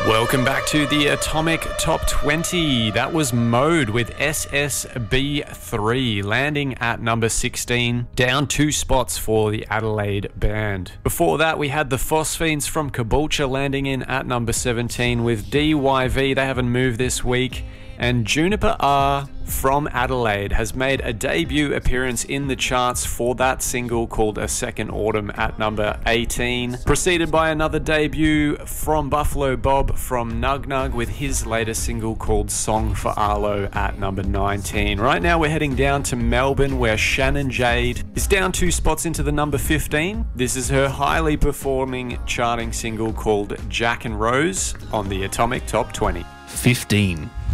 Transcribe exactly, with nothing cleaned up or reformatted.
Welcome back to the Atomic Top twenty. That was Mode with S S B three, landing at number sixteen, down two spots for the Adelaide band. Before that, we had the Phosphenes from Caboolture landing in at number seventeen with D Y V. They haven't moved this week. And Juniper R from Adelaide has made a debut appearance in the charts for that single called A Second Autumn at number eighteen. Preceded by another debut from Buffalo Bob from Nug Nug with his latest single called Song for Arlo at number nineteen. Right now we're heading down to Melbourne where Shannon Jade is down two spots into the number fifteen. This is her highly performing charting single called Jack and Rose on the Atomic Top twenty. fifteen.